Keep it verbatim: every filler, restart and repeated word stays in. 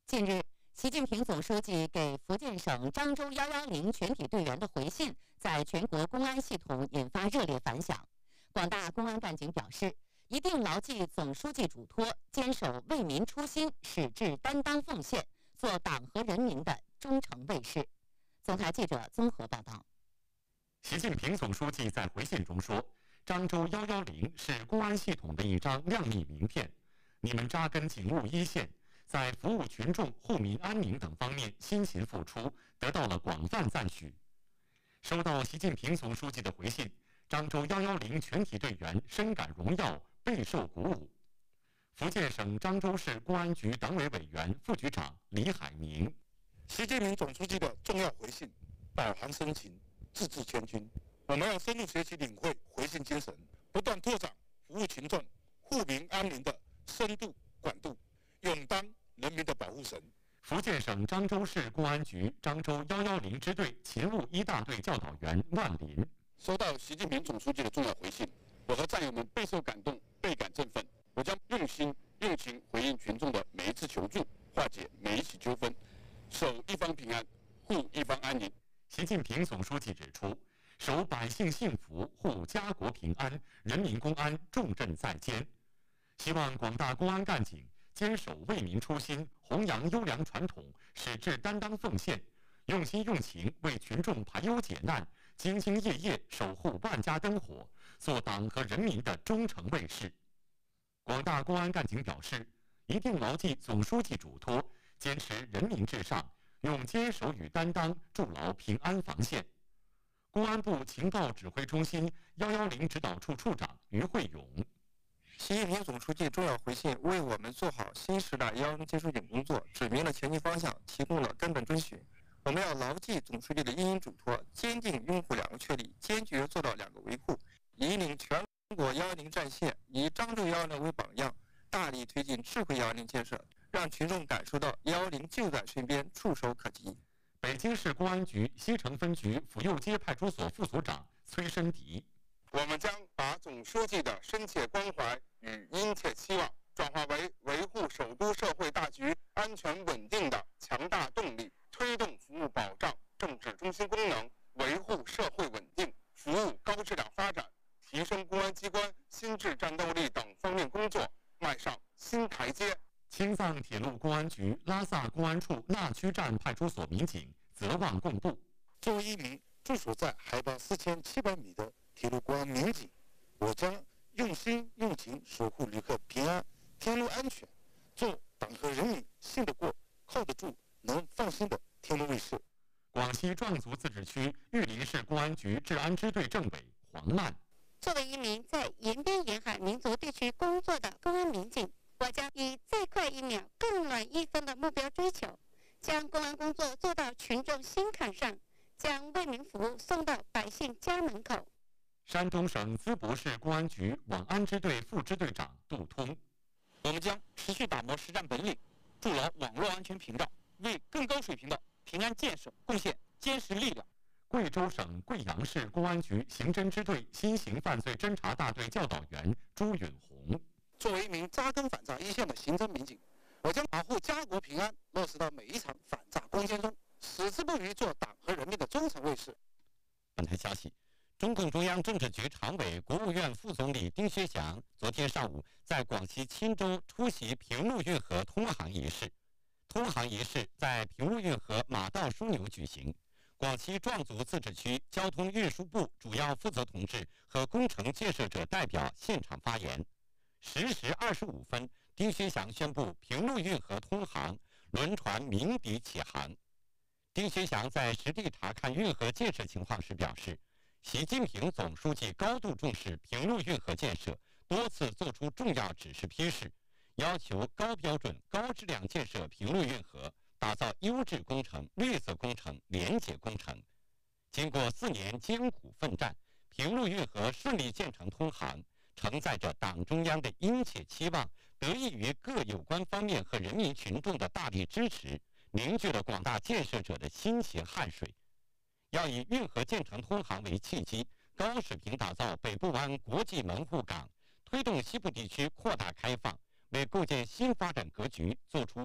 近日，习近平总书记给福建省漳州一一零全体队员的回信，在全国公安系统引发热烈反响。广大公安干警表示，一定牢记总书记嘱托，坚守为民初心，矢志担当奉献，做党和人民的忠诚卫士。总台记者综合报道。 习近平总书记在回信中说，漳州一一零是公安系统的一张亮丽名片，你们扎根警务一线，在服务群众、护民安宁等方面辛勤付出，得到了广泛赞许。收到习近平总书记的回信，漳州一一零全体队员深感荣耀，备受鼓舞。福建省漳州市公安局党委委员、副局长李海明： 习近平总书记的重要回信，饱含深情，字字千钧。我们要深入学习领会回信精神，不断拓展服务群众、护民安宁的深度广度，勇当人民的保护神。 福建省漳州市公安局漳州一一零支队勤务一大队教导员万林： 收到习近平总书记的重要回信，我和战友们备受感动，倍感振奋。我将用心用情回应群众的每一次求助，化解每一起纠纷，守一方平安，护一方安宁。 习近平总书记指出，守百姓幸福，护家国平安，人民公安重任在肩。希望广大公安干警坚守为民初心，弘扬优良传统，矢志担当奉献，用心用情为群众排忧解难，兢兢业业守护万家灯火，做党和人民的忠诚卫士。广大公安干警表示，一定牢记总书记嘱托，坚持人民至上，用坚守与担当筑牢平安防线。公安部情报指挥中心一一零指导处处长于慧勇： 习近平总书记重要回信为我们做好新时代一一零技术警工作指明了前进方向，提供了根本遵循。我们要牢记总书记的殷殷嘱托，坚定拥护两个确立，坚决做到两个维护，引领全国一一零战线，以漳州一一零为榜样，大力推进智慧一一零建设，让群众感受到一一零就在身边，触手可及。 北京市公安局西城分局府右街派出所副所长崔申迪： 我们将把总书记的深切关怀与殷切期望转化为维护首都社会大局安全稳定的强大动力，推动服务保障政治中心功能，维护社会稳定，服务高质量发展，提升公安机关心智战斗力等方面工作迈上新台阶。 青藏铁路公安局拉萨公安处纳区站派出所民警责望共度： 作为一名驻守在海拔四千七百米的铁路公安民警，我将用心用情守护旅客平安、铁路安全，做党和人民信得过、靠得住、能放心的铁路卫士。 广西壮族自治区玉林市公安局治安支队政委黄曼： 作为一名在沿边沿海民族地区工作的公安民警，我将以再快一秒更暖一分的目标追求，将公安工作做到群众心坎上，将为民服务送到百姓家门口。 山东省淄博市公安局网安支队副支队长杜通： 我们将持续打磨实战本领，筑牢网络安全屏障，为更高水平的平安建设贡献坚实力量。 贵州省贵阳市公安局刑侦支队新型犯罪侦查大队教导员朱允红： 作为一名扎根反诈一线的刑侦民警，我将保护家国平安落实到每一场反诈攻坚中，矢志不渝做党和人民的忠诚卫士。 本台消息，中共中央政治局常委、国务院副总理丁薛祥昨天上午在广西钦州出席平陆运河通航仪式。通航仪式在平陆运河马道枢纽举行。广西壮族自治区交通运输部主要负责同志和工程建设者代表现场发言。十时二十五分，丁薛祥宣布平陆运河通航，轮船鸣笛起航。丁薛祥在实地查看运河建设情况时表示，习近平总书记高度重视平陆运河建设，多次作出重要指示批示，要求高标准、高质量建设平陆运河，打造优质工程、绿色工程、廉洁工程。经过四年艰苦奋战，平陆运河顺利建成通航，承载着党中央的殷切期望，得益于各有关方面和人民群众的大力支持，凝聚了广大建设者的辛勤汗水。要以运河建成通航为契机，高水平打造北部湾国际门户港，推动西部地区扩大开放，为构建新发展格局做出